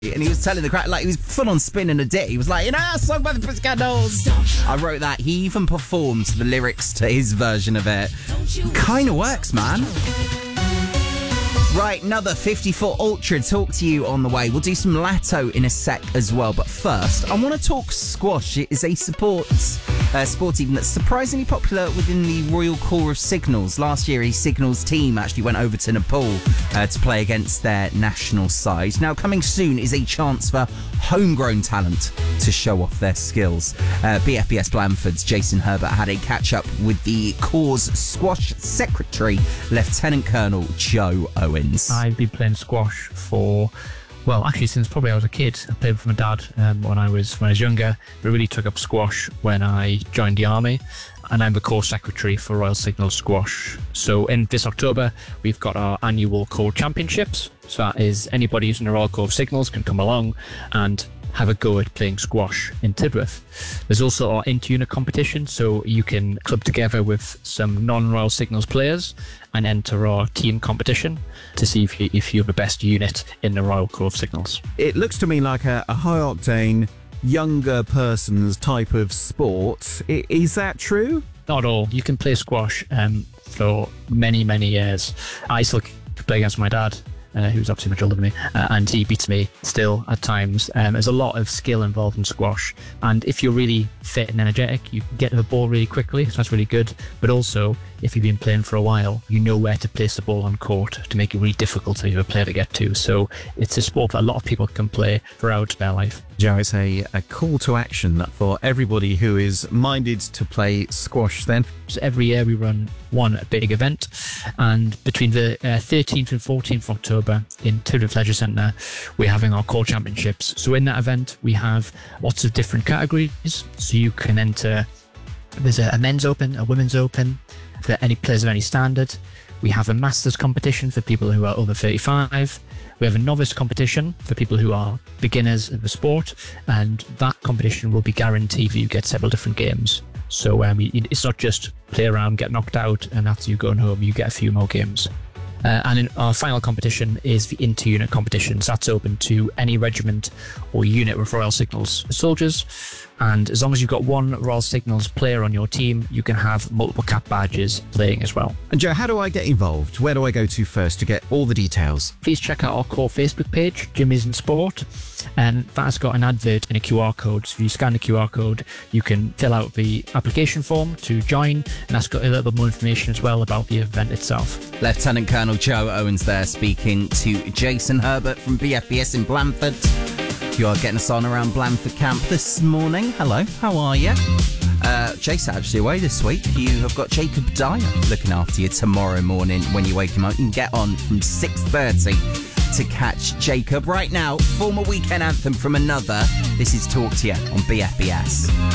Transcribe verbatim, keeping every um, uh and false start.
And he was telling the crowd, like, he was full on spinning a dit. He was like, you know, a song by the Pussycat Dolls. I wrote that. He even performed the lyrics to his version of it. Kind of works, man. Right, another fifty-foot Ultra talk to you on the way. We'll do some Latto in a sec as well. But first, I want to talk squash. It is a support, uh, sport even that's surprisingly popular within the Royal Corps of Signals. Last year, a Signals team actually went over to Nepal uh, to play against their national side. Now, coming soon is a chance for homegrown talent to show off their skills. Uh, B F B S Blandford's Jason Herbert had a catch-up with the Corps' squash secretary, Lieutenant Colonel Joe Owen. I've been playing squash for, well, actually since probably I was a kid. I played with my dad um, when I was when I was younger, but really took up squash when I joined the army. And I'm the Corps Secretary for Royal Signals Squash. So in this October, we've got our annual Corps Championships. So that is anybody who's in the Royal Corps of Signals can come along and have a go at playing squash in Tidworth. There's also our inter-unit competition, so you can club together with some non-Royal Signals players and enter our team competition to see if, you, if you're the best unit in the Royal Corps of Signals. It looks to me like a, a high-octane, younger person's type of sport. I, is that true? Not at all. You can play squash um, for many, many years. I still play against my dad, Uh, who's obviously much older than me, uh, and he beats me still at times. Um, there's a lot of skill involved in squash, and if you're really fit and energetic, you can get to the ball really quickly, so that's really good. But also, if you've been playing for a while, you know where to place the ball on court to make it really difficult for a player to get to. So it's a sport that a lot of people can play throughout their life. Joe, it's a, a call to action for everybody who is minded to play squash then. So every year we run one big event, and between the uh, thirteenth and fourteenth of October in Tidworth Leisure Centre, we're having our Corps Championships. So in that event, we have lots of different categories. So you can enter, there's a, a men's open, a women's open, for any players of any standard. We have a masters competition for people who are over thirty-five. We have a novice competition for people who are beginners of the sport, and that competition will be guaranteed for you to get several different games. So um, it's not just play around, get knocked out, and after you going home, you get a few more games. Uh, and in our final competition is the inter-unit competition. So that's open to any regiment or unit with Royal Signals soldiers. And as long as you've got one Royal Signals player on your team, you can have multiple cap badges playing as well. And Joe, how do I get involved? Where do I go to first to get all the details? Please check out our Corps Facebook page, Jimmy's in Sport. And that has got an advert and a Q R code. So if you scan the Q R code, you can fill out the application form to join. And that's got a little bit more information as well about the event itself. Lieutenant Colonel Joe Owens there speaking to Jason Herbert from B F B S in Blandford. You are getting us on around Blandford Camp this morning. Hello, how are you? Uh, Jason actually away this week. You have got Jacob Dyer looking after you tomorrow morning when you wake him up. You can get on from six thirty to catch Jacob. Right now, former weekend anthem from another. This is Talk to You on B F B S.